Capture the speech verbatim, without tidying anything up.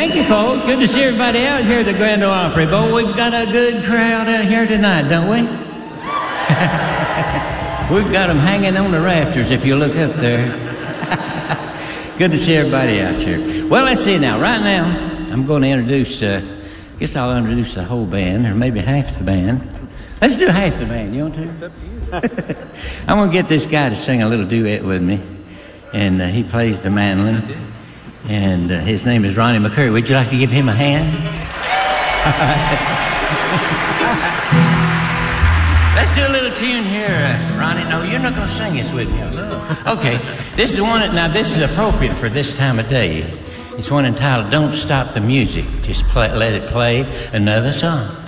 thank you, folks. Good to see everybody out here at the Grand Ole Opry. Boy, we've got a good crowd out here tonight, don't we? We've got them hanging on the rafters if you look up there. Good to see everybody out here. Well, let's see now. Right now, I'm going to introduce, uh, I guess I'll introduce the whole band, or maybe half the band. Let's do half the band. You want to? It's up to you. I'm going to get this guy to sing a little duet with me. And uh, he plays the mandolin. And uh, his name is Ronnie McCurry. Would you like to give him a hand? Let's do a little tune here, uh, Ronnie. No, you're not going to sing this with me. No. Okay. This is the one that, now this is appropriate for this time of day. It's one entitled Don't Stop the Music. Just play, let it play another song.